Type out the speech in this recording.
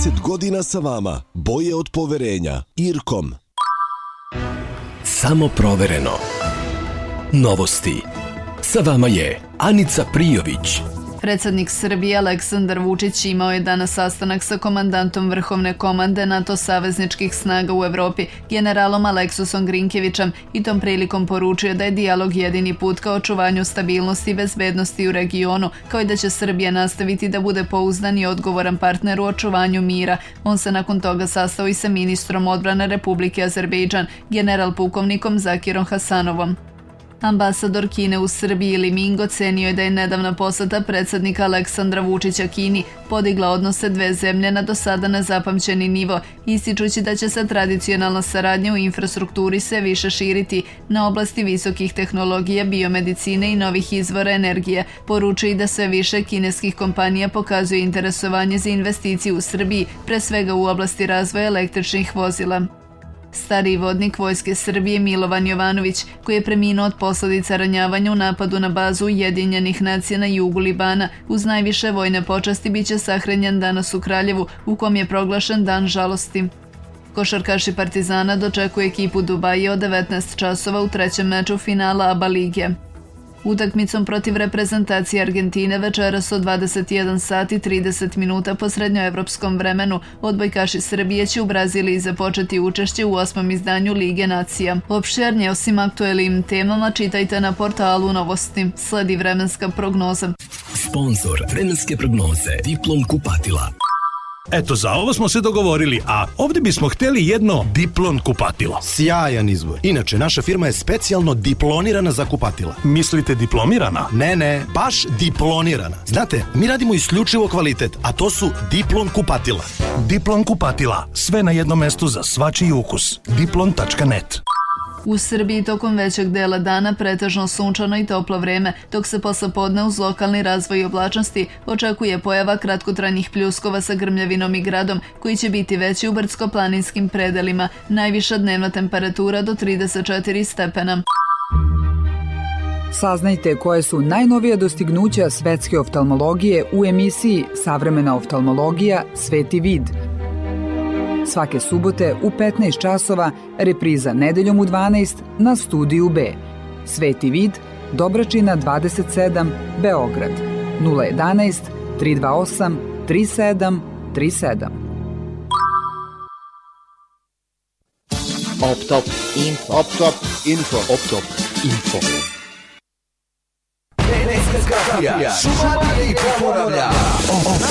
30 godina sa vama. Boje od poverenja. Irkom. Samo provereno. Novosti. Sa vama je Anica Prijović. Predsjednik Srbije Aleksandar Vučić imao je danas sastanak sa komandantom Vrhovne komande NATO savezničkih snaga u Evropi, generalom Aleksusom Grinkevićem, i tom prilikom poručio da je dijalog jedini put ka očuvanju stabilnosti i bezbednosti u regionu, kao i da će Srbija nastaviti da bude pouzdan i odgovoran partner u očuvanju mira. On se nakon toga sastao i sa ministrom odbrane Republike Azerbejdžan, general pukovnikom Zakirom Hasanovom. Ambasador Kine u Srbiji Li Ming ocenio je da je nedavna poseta predsjednika Aleksandra Vučića Kini podigla odnose dve zemlje na do sada nezapamćeni nivo, ističući da će se tradicionalna saradnja u infrastrukturi sve više širiti na oblasti visokih tehnologija, biomedicine i novih izvora energije. Poručuje i da sve više kineskih kompanija pokazuje interesovanje za investicije u Srbiji, pre svega u oblasti razvoja električnih vozila. Stariji vodnik Vojske Srbije Milovan Jovanović, koji je preminuo od posljedica ranjavanja u napadu na bazu Ujedinjenih nacija na jugu Libana, uz najviše vojne počasti biće sahranjen danas u Kraljevu, u kom je proglašen dan žalosti. Košarkaši Partizana dočekuje ekipu Dubaja od 19 časova u trećem meču finala ABA lige. Utakmicom protiv reprezentacije Argentine večeras od 21 sati 30 minuta po srednjoevropskom vremenu odbojkaši Srbije će u Braziliji započeti učešće u 8. izdanju Lige nacija. Opširnije o svim aktuelnim temama čitajte na portalu Novosti. Sledi vremenska prognoza. Sponzor vremenske prognoze Diplom kupatila. Eto, za ovo smo se dogovorili, a ovdje bismo htjeli jedno Diplon kupatilo. Sjajan izbor. Inače, naša firma je specijalno diplonirana za kupatila. Mislite diplomirana? Ne, baš diplonirana. Znate, mi radimo isključivo kvalitet, a to su Diplon kupatila. Diplon kupatila. Sve na jednom mestu za svačiji ukus. Diplon.net. U Srbiji tokom većeg dela dana pretežno sunčano i toplo vreme, dok se poslepodne uz lokalni razvoj i oblačnosti očekuje pojava kratkotrajnih pljuskova sa grmljavinom i gradom, koji će biti veći u brdsko-planinskim predelima. Najviša dnevna temperatura do 34 stepena. Saznajte koje su najnovija dostignuća svetske oftalmologije u emisiji Savremena oftalmologija – Sveti vid. Svake subote u 15 časova, repriza nedeljom u 12 na Studiju B. Sveti vid, Dobračina 27, Beograd, 011 328 3737. Optop info. Optop info. Optop info. Šumarija popravlja.